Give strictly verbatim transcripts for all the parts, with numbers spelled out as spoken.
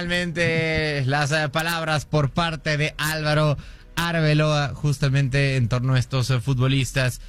Finalmente, las eh, palabras por parte de Álvaro Arbeloa, justamente en torno a estos eh, futbolistas.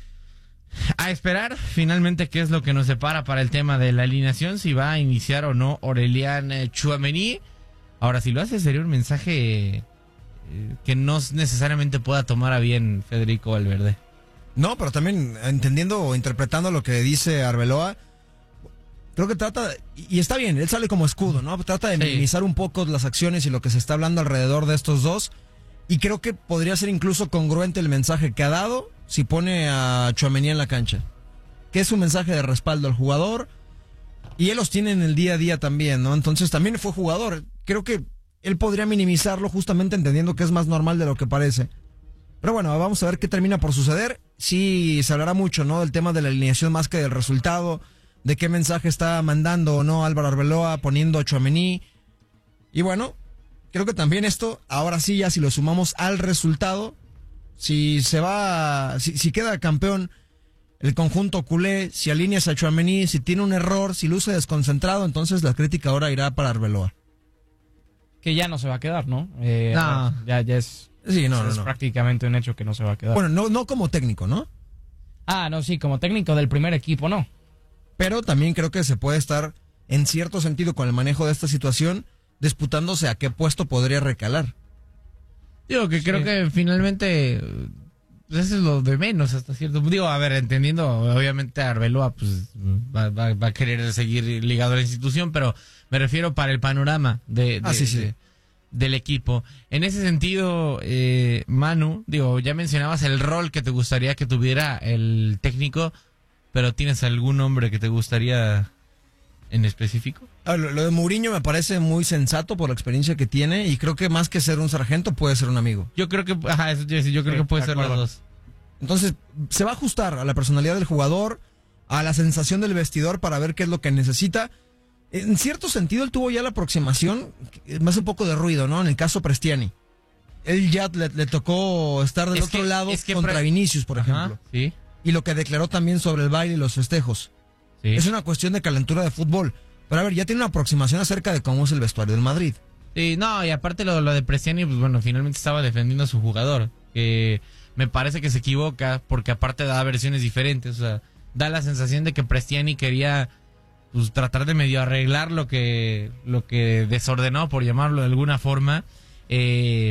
A esperar, finalmente, qué es lo que nos separa para el tema de la alineación, si va a iniciar o no Aurelian eh, Tchouaméni. Ahora, si lo hace, sería un mensaje eh, que no necesariamente pueda tomar a bien Federico Valverde. No, pero también entendiendo o interpretando lo que dice Arbeloa, creo que trata, y está bien, él sale como escudo, ¿no? Trata de minimizar un poco las acciones y lo que se está hablando alrededor de estos dos. Y creo que podría ser incluso congruente el mensaje que ha dado si pone a Tchouaméni en la cancha. Que es un mensaje de respaldo al jugador. Y él los tiene en el día a día también, ¿no? Entonces también fue jugador. Creo que él podría minimizarlo justamente entendiendo que es más normal de lo que parece. Pero bueno, vamos a ver qué termina por suceder. Sí, se hablará mucho, ¿no? Del tema de la alineación más que del resultado. De qué mensaje está mandando o no Álvaro Arbeloa poniendo a Tchouaméni. Y bueno, creo que también esto, ahora sí, ya si lo sumamos al resultado, si se va, si, si queda campeón el conjunto culé, si alineas a Tchouaméni, si tiene un error, si luce desconcentrado, entonces la crítica ahora irá para Arbeloa. Que ya no se va a quedar, ¿no? Eh, No. Ya, ya es, Sí, no, es no, no. prácticamente un hecho que no se va a quedar. Bueno, no, no como técnico, ¿no? Ah, no, sí, como técnico del primer equipo, no. Pero también creo que se puede estar, en cierto sentido, con el manejo de esta situación, disputándose a qué puesto podría recalar. Digo que creo Sí. que finalmente pues eso es lo de menos hasta cierto punto. Digo, a ver, entendiendo, obviamente Arbeloa pues va, va, va a querer seguir ligado a la institución, pero me refiero para el panorama de, de, Ah, sí, sí. de- del equipo. En ese sentido, eh, Manu, digo, ya mencionabas el rol que te gustaría que tuviera el técnico, pero ¿tienes algún nombre que te gustaría en específico? Ah, Lo, lo de Mourinho me parece muy sensato por la experiencia que tiene y creo que más que ser un sargento puede ser un amigo. Yo creo que, ajá, eso te iba a decir, yo creo Sí, que puede de ser los acuerdo. dos. Entonces, se va a ajustar a la personalidad del jugador, a la sensación del vestidor para ver qué es lo que necesita. En cierto sentido, él tuvo ya la aproximación, que me hace un poco de ruido, ¿no? En el caso Prestiani. Él ya le, le tocó estar del Es otro que- lado es que contra pre- Vinicius, por Ajá, ejemplo. sí, Y lo que declaró también sobre el baile y los festejos. sí. Es una cuestión de calentura de fútbol. Pero a ver, ya tiene una aproximación acerca de cómo es el vestuario del Madrid. Sí, no, y aparte lo, lo de Prestiani, pues bueno, finalmente estaba defendiendo a su jugador, que me parece que se equivoca, porque aparte da versiones diferentes, o sea, da la sensación de que Prestiani quería pues tratar de medio arreglar lo que lo que desordenó, por llamarlo de alguna forma, eh,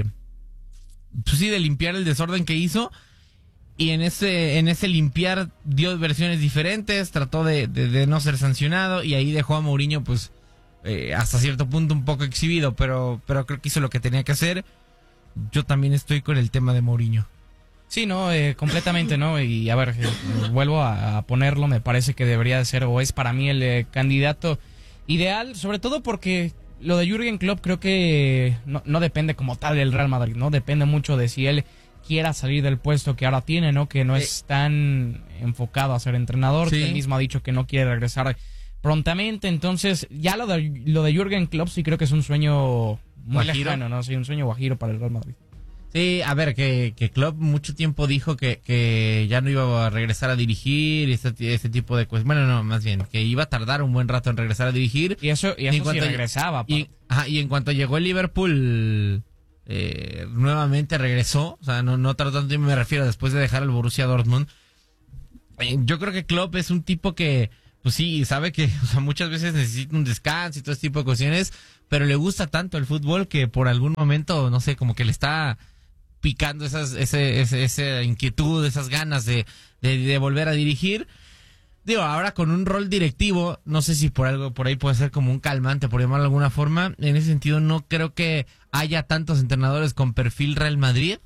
pues sí, de limpiar el desorden que hizo, y en ese en ese limpiar dio versiones diferentes, trató de, de, de no ser sancionado, y ahí dejó a Mourinho pues eh, hasta cierto punto un poco exhibido, pero pero creo que hizo lo que tenía que hacer. Yo también estoy con el tema de Mourinho. Sí, no, eh, completamente, ¿no? Y a ver, eh, vuelvo a, a ponerlo, me parece que debería de ser, o es para mí el eh, candidato ideal, sobre todo porque lo de Jürgen Klopp creo que no, no depende como tal del Real Madrid, ¿no? Depende mucho de si él quiera salir del puesto que ahora tiene, ¿no? Que no Sí. es tan enfocado a ser entrenador, Sí. que él mismo ha dicho que no quiere regresar prontamente, entonces ya lo de, lo de Jürgen Klopp sí creo que es un sueño muy Guajiro. lejano, ¿no? Sí, un sueño guajiro para el Real Madrid. Sí, a ver, que, que Klopp mucho tiempo dijo que, que ya no iba a regresar a dirigir y ese, ese tipo de cosas. Bueno, no, más bien, que iba a tardar un buen rato en regresar a dirigir. Y eso, y en eso sí cuanto- regresaba. Y, aparte. ajá, y en cuanto llegó el Liverpool, eh, nuevamente regresó. O sea, no, no tardó tanto, me refiero después de dejar el Borussia Dortmund. Eh, yo creo que Klopp es un tipo que, pues sí, sabe que o sea, muchas veces necesita un descanso y todo ese tipo de cuestiones, pero le gusta tanto el fútbol que por algún momento, no sé, como que le está picando esas, ese, ese, esa inquietud, esas ganas de, de, de volver a dirigir. Digo, ahora con un rol directivo, no sé si por algo, por ahí puede ser como un calmante, por llamarlo de alguna forma. En ese sentido, no creo que haya tantos entrenadores con perfil Real Madrid.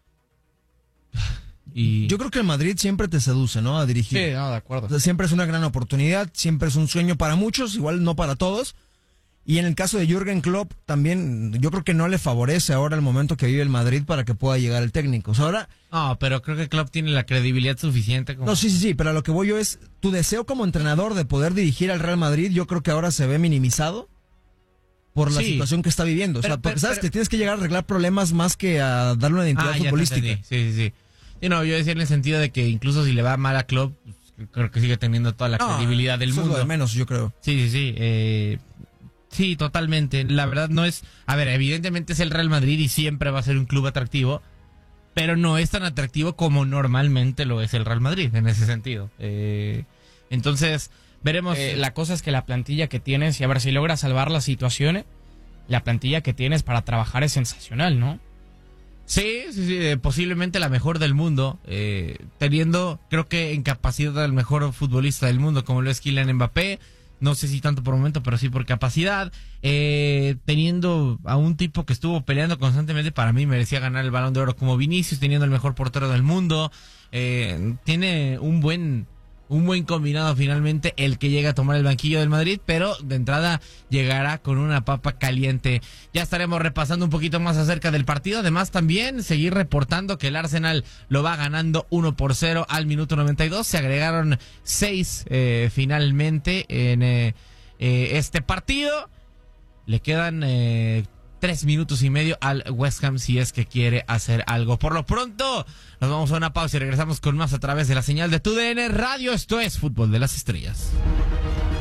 Y Yo creo que el Madrid siempre te seduce, ¿no? A dirigir. Sí, no, de acuerdo. O sea, siempre es una gran oportunidad, siempre es un sueño para muchos, igual no para todos. Y en el caso de Jürgen Klopp, también yo creo que no le favorece ahora el momento que vive el Madrid para que pueda llegar el técnico. O sea, ahora, no, pero creo que Klopp tiene la credibilidad suficiente como... no, sí, sí, sí, pero a lo que voy yo es, tu deseo como entrenador de poder dirigir al Real Madrid, yo creo que ahora se ve minimizado por la Sí. situación que está viviendo. O sea, Pero- porque pero- sabes pero- que tienes que llegar a arreglar problemas más que a darle una identidad Ah, ya te futbolística. entendí. Sí, sí, sí. Y no, yo decía en el sentido de que incluso si le va mal a Klopp, pues, creo que sigue teniendo toda la No, credibilidad del eso es mundo. lo de menos, yo creo. Sí, sí, sí. Eh, Sí, totalmente. La verdad no es... A ver, evidentemente es el Real Madrid y siempre va a ser un club atractivo, pero no es tan atractivo como normalmente lo es el Real Madrid en ese sentido. Eh, entonces, veremos... Eh, la cosa es que la plantilla que tienes, y a ver si logras salvar las situaciones, la plantilla que tienes para trabajar es sensacional, ¿no? Sí, sí, sí, eh, posiblemente la mejor del mundo, eh, teniendo, creo que en capacidad al mejor futbolista del mundo, como lo es Kylian Mbappé, no sé si tanto por momento, pero sí por capacidad, eh, teniendo a un tipo que estuvo peleando constantemente, para mí merecía ganar el Balón de Oro como Vinicius, teniendo el mejor portero del mundo, eh, tiene un buen... Un buen combinado finalmente el que llega a tomar el banquillo del Madrid, pero de entrada llegará con una papa caliente. Ya estaremos repasando un poquito más acerca del partido. Además también seguir reportando que el Arsenal lo va ganando uno por cero al minuto noventa y dos. Se agregaron seis eh, finalmente en eh, eh, este partido. Le quedan... Eh, Tres minutos y medio al West Ham si es que quiere hacer algo. Por lo pronto, nos vamos a una pausa y regresamos con más a través de la señal de tu D N Radio. Esto es Fútbol de las Estrellas.